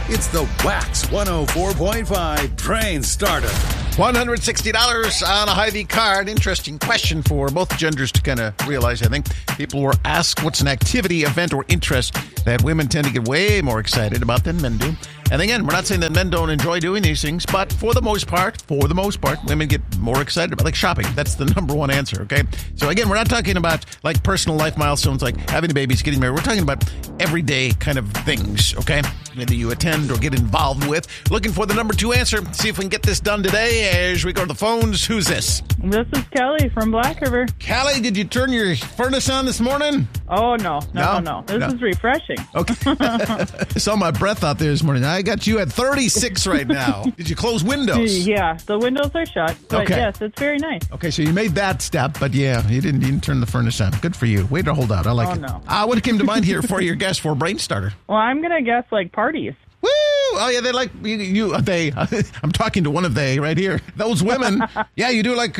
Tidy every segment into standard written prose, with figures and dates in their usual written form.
It's the Wax 104.5 Train Starter. $160 on a Hy-Vee card. Interesting question for both genders to kind of realize, I think. People were asked what's an activity, event, or interest that women tend to get way more excited about than men do. And again, we're not saying that men don't enjoy doing these things, but for the most part, women get more excited about, like, shopping. That's the number one answer, okay? So again, we're not talking about, like, personal life milestones like having babies, getting married. We're talking about everyday kind of things, okay? That you attend or get involved with. Looking for the number two answer. See if we can get this done today as we go to the phones. Who's this? This is Kelly from Black River. Kelly, did you turn your furnace on this morning? Oh, no. This is refreshing. Okay. I saw my breath out there this morning. I got you at 36 right now. Did you close windows? Yeah, the windows are shut. But okay. Yes, it's very nice. Okay, so you made that step, but yeah, you didn't even turn the furnace on. Good for you. Way to hold out. I like it. No. What came to mind here for your guess for a brain starter? Well, I'm going to guess, like, parties. Woo! Oh, yeah, they like they. I'm talking to one of they right here. Those women. Yeah, you do like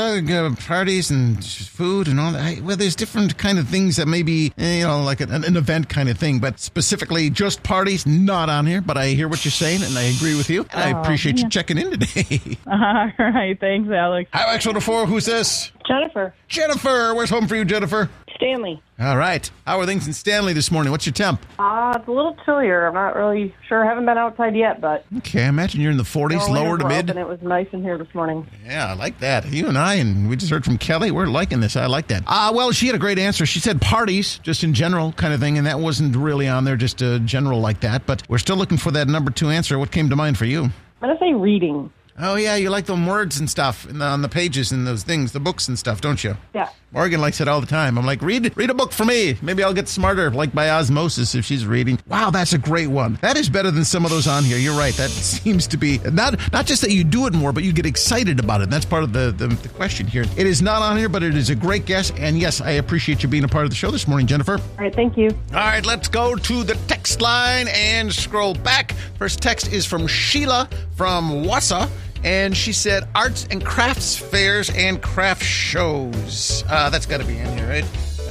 parties and food and all that. Well, there's different kind of things that maybe, like an event kind of thing, but specifically just parties, not on here. But I hear what you're saying, and I agree with you. And I appreciate you checking in today. All right. Thanks, Alex. Hi, X104. Who's this? Jennifer. Jennifer. Where's home for you, Jennifer? Stanley. All right. How are things in Stanley this morning? What's your temp? It's a little chillier. I'm not really sure. I haven't been outside yet, but... Okay, I imagine you're in the 40s, lower to mid. And it was nice in here this morning. Yeah, I like that. You and we just heard from Kelly. We're liking this. I like that. Well, she had a great answer. She said parties, just in general kind of thing, and that wasn't really on there, just general like that. But we're still looking for that number two answer. What came to mind for you? I'm going to say reading. Oh, yeah, you like them words and stuff on the pages and those things, the books and stuff, don't you? Yeah. Morgan likes it all the time. I'm like, read a book for me. Maybe I'll get smarter, like by osmosis, if she's reading. Wow, that's a great one. That is better than some of those on here. You're right. That seems to be not just that you do it more, but you get excited about it. And that's part of the question here. It is not on here, but it is a great guess. And yes, I appreciate you being a part of the show this morning, Jennifer. All right, thank you. All right, let's go to the text line and scroll back. First text is from Sheila from Wausau. And she said arts and crafts fairs and craft shows. That's got to be in here, right?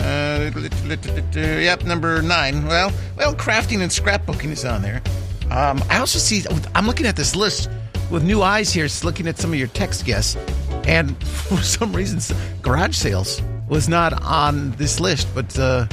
Yep, number 9. Well, crafting and scrapbooking is on there. I also see, I'm looking at this list with new eyes here, looking at some of your text guests. And for some reason, garage sales was not on this list, but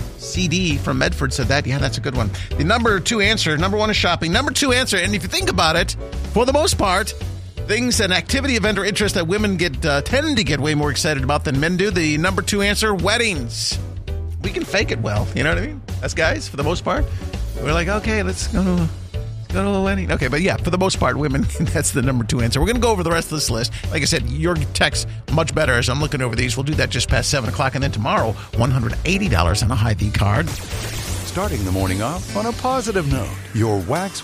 CD from Medford said that. Yeah, that's a good one. The number 2 answer, number 1 is shopping. Number 2 answer, and if you think about it, for the most part, things, an activity, event, or interest that women tend to get way more excited about than men do. The number 2 answer, weddings. We can fake it well. You know what I mean? Us guys, for the most part, we're like, okay, let's go to a wedding. Okay, but yeah, for the most part, women, that's the number 2 answer. We're going to go over the rest of this list. Like I said, your text much better as I'm looking over these. We'll do that just past 7 o'clock. And then tomorrow, $180 on a Hy-Vee card. Starting the morning off on a positive note. Your Wax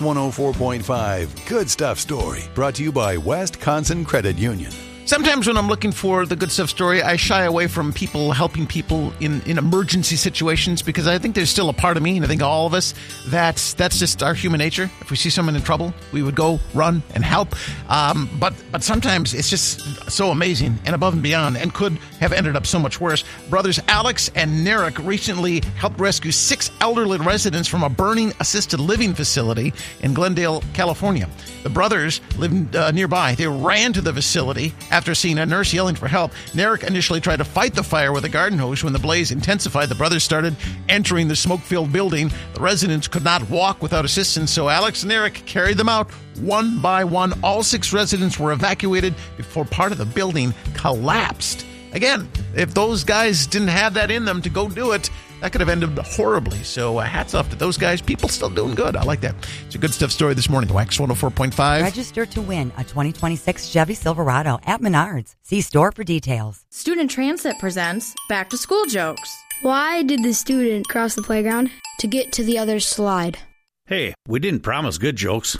104.5 Good Stuff Story. Brought to you by Wisconsin Credit Union. Sometimes when I'm looking for the good stuff story, I shy away from helping people in emergency situations because I think there's still a part of me, and I think all of us, that's just our human nature. If we see someone in trouble, we would go, run, and help. But sometimes it's just so amazing and above and beyond and could have ended up so much worse. Brothers Alex and Narek recently helped rescue 6 elderly residents from a burning assisted living facility in Glendale, California. The brothers lived nearby. They ran to the facility after seeing a nurse yelling for help. Narek initially tried to fight the fire with a garden hose. When the blaze intensified, the brothers started entering the smoke-filled building. The residents could not walk without assistance, so Alex and Narek carried them out one by one. All 6 residents were evacuated before part of the building collapsed. Again, if those guys didn't have that in them to go do it, that could have ended horribly. So hats off to those guys. People still doing good. I like that. It's a good stuff story this morning. Wax 104.5. Register to win a 2026 Chevy Silverado at Menards. See store for details. Student Transit presents Back to School Jokes. Why did the student cross the playground? To get to the other slide. Hey, we didn't promise good jokes.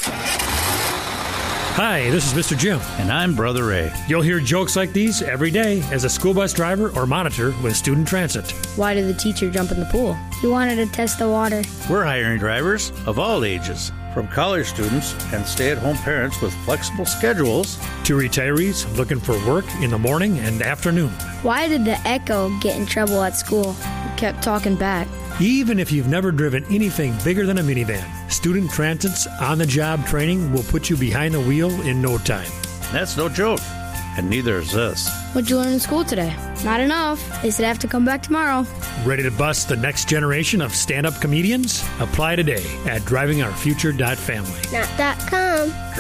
Hi, this is Mr. Jim. And I'm Brother Ray. You'll hear jokes like these every day as a school bus driver or monitor with Student Transit. Why did the teacher jump in the pool? He wanted to test the water. We're hiring drivers of all ages, from college students and stay-at-home parents with flexible schedules to retirees looking for work in the morning and afternoon. Why did the Echo get in trouble at school? He kept talking back. Even if you've never driven anything bigger than a minivan, Student Transit's on-the-job training will put you behind the wheel in no time. That's no joke. And neither is this. What'd you learn in school today? Not enough. They said I have to come back tomorrow. Ready to bust the next generation of stand-up comedians? Apply today at drivingourfuture.family. Not .com.